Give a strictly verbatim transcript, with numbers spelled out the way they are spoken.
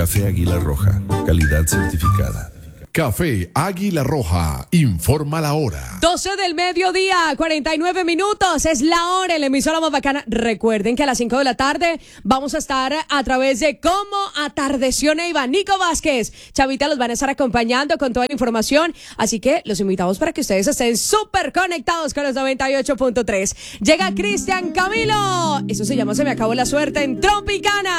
Café Águila Roja, calidad certificada. Café Águila Roja, informa la hora. doce del mediodía, cuarenta y nueve minutos, es la hora en la emisora más bacana. Recuerden que a las cinco de la tarde vamos a estar a través de Cómo Atardeció Neiva. Nico Vázquez, Chavita los van a estar acompañando con toda la información, así que los invitamos para que ustedes estén súper conectados con los noventa y ocho punto tres. Llega Cristian Camilo, eso se llama Se me acabó la suerte en Tropicana.